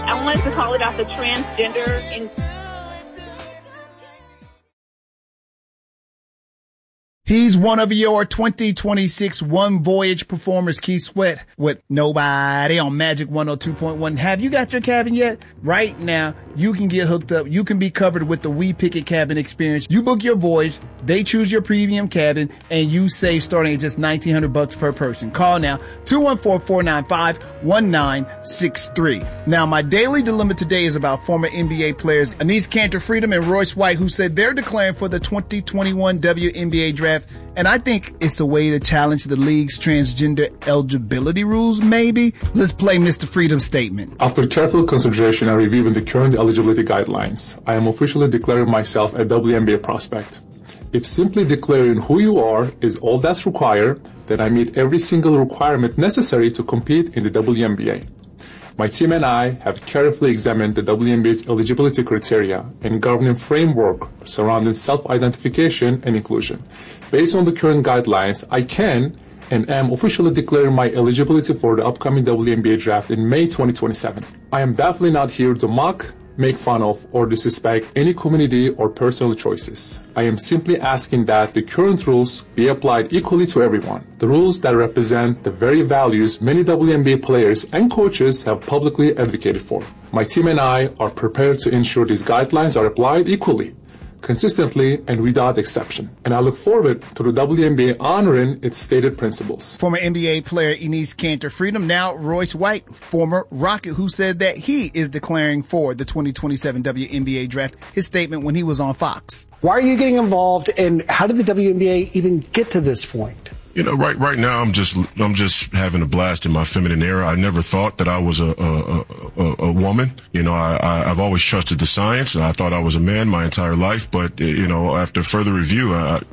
I wanted to call about the transgender in. He's one of your 2026 One Voyage performers, Keith Sweat, with Nobody on Magic 102.1. Have you got your cabin yet? Right now, you can get hooked up. You can be covered with the We Pick It cabin experience. You book your voyage, they choose your premium cabin, and you save starting at just $1,900 per person. Call now, 214-495-1963. Now, my daily dilemma today is about former NBA players Anis Cantor-Freedom and Royce White, who said they're declaring for the 2021 WNBA draft. And I think it's a way to challenge the league's transgender eligibility rules, maybe. Let's play Mr. Freedom's statement. After careful consideration and reviewing the current eligibility guidelines, I am officially declaring myself a WNBA prospect. If simply declaring who you are is all that's required, then I meet every single requirement necessary to compete in the WNBA. My team and I have carefully examined the WNBA's eligibility criteria and governing framework surrounding self-identification and inclusion. Based on the current guidelines, I can and am officially declaring my eligibility for the upcoming WNBA draft in May 2027. I am definitely not here to mock, make fun of, or disrespect any community or personal choices. I am simply asking that the current rules be applied equally to everyone. The rules that represent the very values many WNBA players and coaches have publicly advocated for. My team and I are prepared to ensure these guidelines are applied equally, consistently, and without exception. And I look forward to the WNBA honoring its stated principles. Former NBA player Anis Cantor-Freedom, now Royce White, former Rocket, who said that he is declaring for the 2027 WNBA draft. His statement when he was on Fox. Why are you getting involved, and how did the WNBA even get to this point? You know, right now I'm just having a blast in my feminine era. I never thought that I was a woman. You know, I've always trusted the science. I thought I was a man my entire life, but you know, after further review,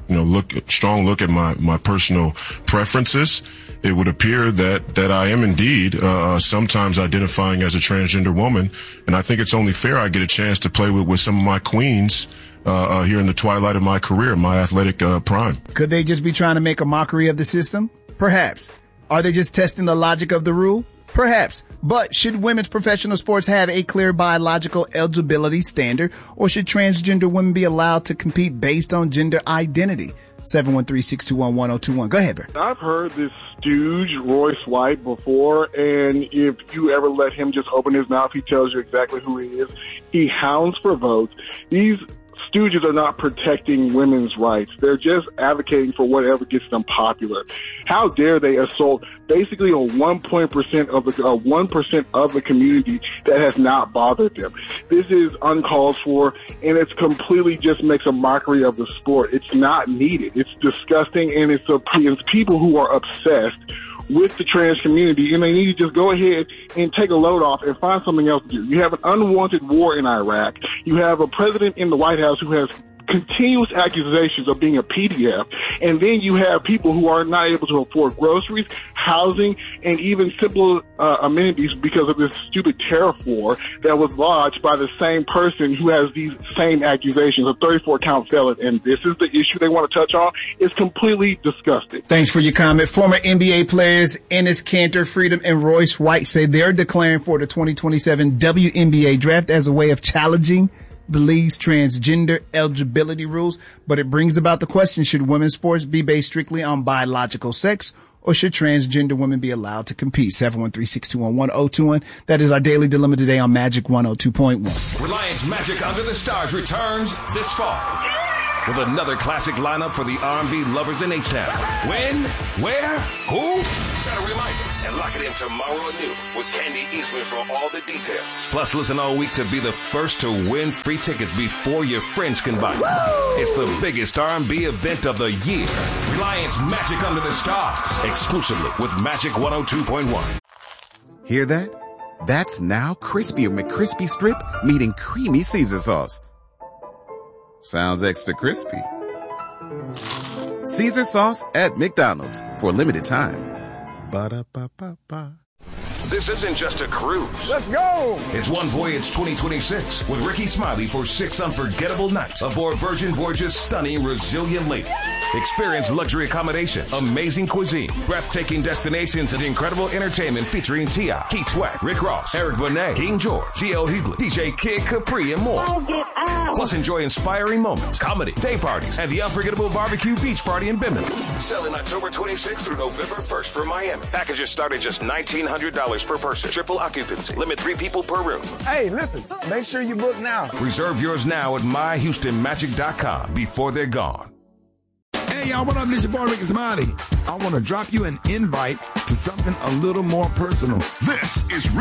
strong look at my personal preferences, it would appear that I am indeed sometimes identifying as a transgender woman, and I think it's only fair I get a chance to play with some of my queens here in the twilight of my career, my athletic prime. Could they just be trying to make a mockery of the system? Perhaps. Are they just testing the logic of the rule? Perhaps. But should women's professional sports have a clear biological eligibility standard, or should transgender women be allowed to compete based on gender identity? 713-621-1021. Go ahead, Bert. I've heard this stooge, Royce White, before, and if you ever let him just open his mouth, he tells you exactly who he is. He hounds for votes. These stooges are not protecting women's rights. They're just advocating for whatever gets them popular. How dare they assault basically a 1% of the community that has not bothered them? This is uncalled for, and it's completely just makes a mockery of the sport. It's not needed. It's disgusting, and it's people who are obsessed with the trans community, and they need to just go ahead and take a load off and find something else to do. You have an unwanted war in Iraq. You have a president in the White House who has continuous accusations of being a PDF, and then you have people who are not able to afford groceries, housing, and even simple amenities because of this stupid tariff war that was lodged by the same person who has these same accusations, a 34-count felon. And this is the issue they want to touch on. It's completely disgusting. Thanks for your comment. Former NBA players Anis Cantor-Freedom and Royce White say they're declaring for the 2027 WNBA draft as a way of challenging the league's transgender eligibility rules, but it brings about the question, should women's sports be based strictly on biological sex, or should transgender women be allowed to compete? 713-621-1021. That is our daily dilemma today on Magic 102.1. Reliance Magic Under the Stars returns this fall with another classic lineup for the R&B lovers in H-Town. When, where, who? Set a reminder and lock it in tomorrow at noon with Candy Eastman for all the details. Plus, listen all week to be the first to win free tickets before your friends can buy them. It's the biggest R&B event of the year. Reliance Magic Under the Stars, exclusively with Magic 102.1. Hear that? That's now Crispy McCrispy Strip meeting Creamy Caesar Sauce. Sounds extra crispy. Caesar Sauce at McDonald's for a limited time. Ba-da-ba-ba-ba. This isn't just a cruise. Let's go! It's One Voyage 2026 with Ricky Smiley for 6 unforgettable nights aboard Virgin Voyage's stunning Resilient Lady. Experience luxury accommodation, amazing cuisine, breathtaking destinations, and incredible entertainment featuring T.I., Keith Sweat, Rick Ross, Eric Bonet, King George, D.L. Hughley, DJ Kid Capri, and more. Plus, enjoy inspiring moments, comedy, day parties, and the unforgettable barbecue beach party in Bimini. Selling October 26th through November 1st for Miami. Packages start at just $1,900 per person. Triple occupancy. Limit 3 people per room. Hey, listen, make sure you book now. Reserve yours now at myhoustonmagic.com before they're gone. Hey, y'all, what up? This your boy, Ricky Smiley. I want to drop you an invite to something a little more personal. This is